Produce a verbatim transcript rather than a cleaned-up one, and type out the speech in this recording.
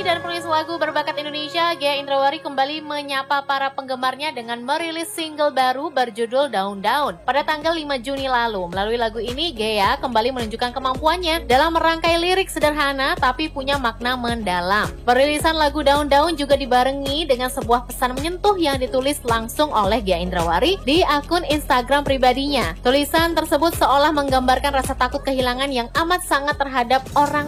dan penulis lagu berbakat Indonesia, Ghea Indrawari kembali menyapa para penggemarnya dengan merilis single baru berjudul Daun-Daun pada tanggal lima Juni lalu. Melalui lagu ini, Ghea kembali menunjukkan kemampuannya dalam merangkai lirik sederhana tapi punya makna mendalam. Perilisan lagu Daun-Daun juga dibarengi dengan sebuah pesan menyentuh yang ditulis langsung oleh Ghea Indrawari di akun Instagram pribadinya. Tulisan tersebut seolah menggambarkan rasa takut kehilangan yang amat sangat terhadap orang